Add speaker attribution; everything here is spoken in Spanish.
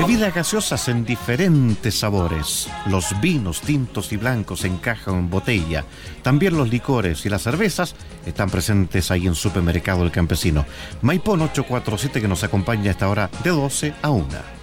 Speaker 1: Bebidas gaseosas en diferentes sabores. Los vinos tintos y blancos en caja o en botella. También los licores y las cervezas están presentes ahí en Supermercado El Campesino. Maipón 847, que nos acompaña a esta hora de 12 a 1.